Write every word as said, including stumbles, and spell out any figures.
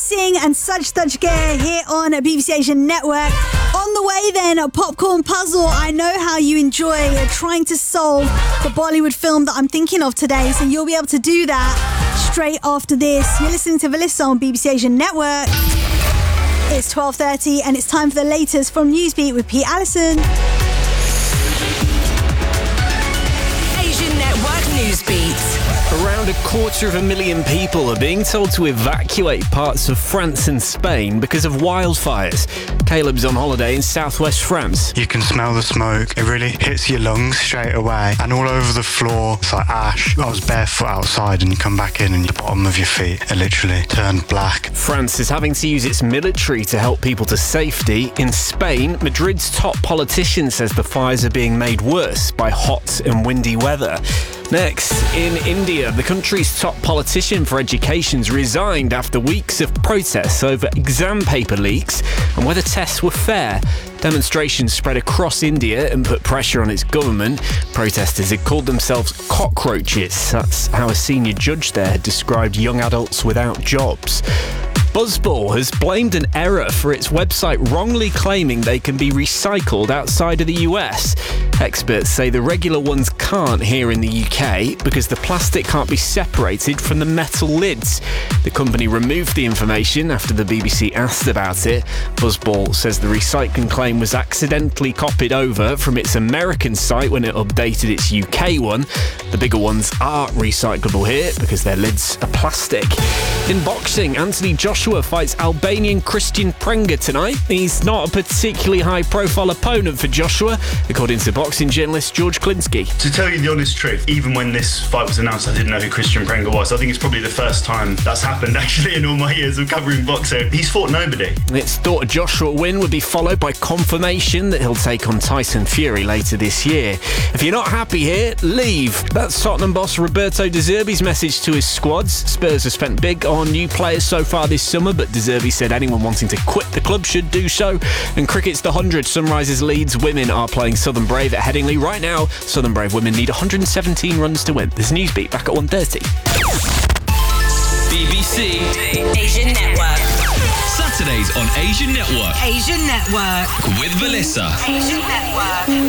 Singh and Saj Tajgare here on B B C Asian Network. On the way then, a popcorn puzzle. I know how you enjoy trying to solve the Bollywood film that I'm thinking of today, so you'll be able to do that straight after this. You're listening to Velissa on B B C Asian Network. It's twelve thirty and it's time for the latest from Newsbeat with Pete Allison. Asian Network Newsbeat. Around a quarter of a million people are being told to evacuate parts of France and Spain because of wildfires. Caleb's on holiday in southwest France. You can smell the smoke. It really hits your lungs straight away. And all over the floor, it's like ash. I was barefoot outside and you come back in and the bottom of your feet are literally turned black. France is having to use its military to help people to safety. In Spain, Madrid's top politician says the fires are being made worse by hot and windy weather. Next, in India, the country's top politician for education's resigned after weeks of protests over exam paper leaks and whether tests were fair. Demonstrations spread across India and put pressure on its government. Protesters had called themselves cockroaches. That's how a senior judge there had described young adults without jobs. Buzzball has blamed an error for its website wrongly claiming they can be recycled outside of the U S. Experts say the regular ones can't here in the U K because the plastic can't be separated from the metal lids. The company removed the information after the B B C asked about it. Buzzball says the recycling claim was accidentally copied over from its American site when it updated its U K one. The bigger ones are recyclable here because their lids are plastic. In boxing, Anthony Joshua fights Albanian Christian Prenga tonight. He's not a particularly high-profile opponent for Joshua, according to boxing journalist George Klinsky. To tell you the honest truth, even when this fight was announced, I didn't know who Christian Prenga was. I think it's probably the first time that's happened, actually, in all my years of covering boxing. He's fought nobody. It's thought a Joshua win would be followed by confirmation that he'll take on Tyson Fury later this year. If you're not happy here, leave. That's Tottenham boss Roberto De Zerbi's message to his squads. Spurs have spent big on new players so far this summer, but De Zerbi said anyone wanting to quit the club should do so. And cricket's the one hundred. Sunrisers Leeds women are playing Southern Brave at Headingley. Right now, Southern Brave women need one hundred seventeen runs to win. This Newsbeat back at one thirty. B B C Asian Network. Saturdays on Asian Network Asian Network. with Velissa. Asian Network.